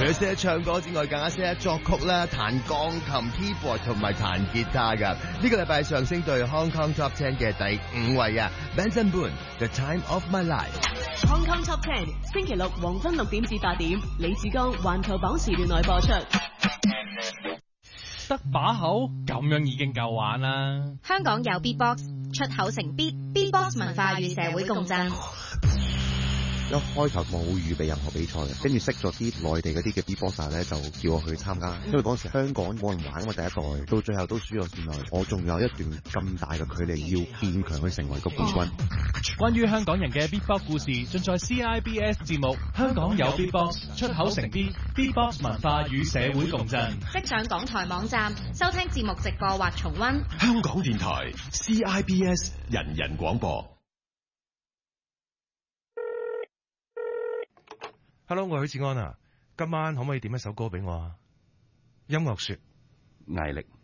咗識得唱歌之外，更加識得作曲啦、彈鋼琴、keyboard 同埋彈吉他㗎。呢個禮拜上升到 Hong Kong Top 10嘅第5位啊 ！Benson Boone，The Time of My Life。Hong Kong Top 10，星期六黃昏6點至8點，李志剛環球榜時段內播出。 得把口咁樣已經夠玩啦！ 香港有 Beatbox， 出口成 Beatbox 文化與社會共振。 一開頭冇預備任何比賽嘅，跟住識咗啲內地嗰啲嘅 Beatboxer 咧，就叫我去參加。因為嗰時香港冇人玩啊嘛，第一代到最後都輸咗線來，我仲有一段咁大嘅距離要變強去成為個冠軍。 關於香港人嘅 Beatbox 故事，盡在 CIBS 節目《香港有 Beatbox》，出口成 Beatbox 文化與社會共振。 即上港台網站收聽節目直播或重溫。 香港電台 CIBS 人人廣播。 Hello， 我係許志安啊，今晚可唔可以點一首歌俾我啊？音樂說毅力。